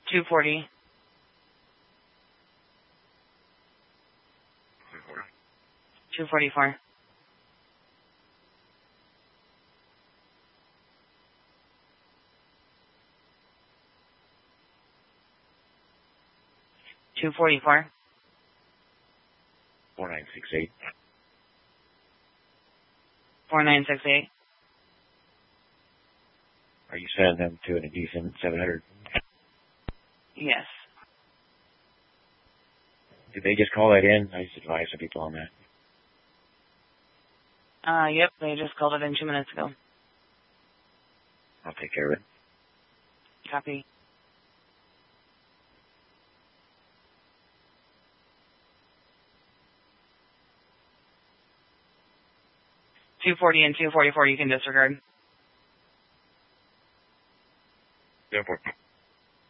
240. 244. 244. 4968. 4968. Are you sending them to an indecent 700? Yes. Did they just call that in? I just advise some people on that. Yep, they just called it in 2 minutes ago. I'll take care of it. Copy. $240 and $244 you can disregard. Go for it.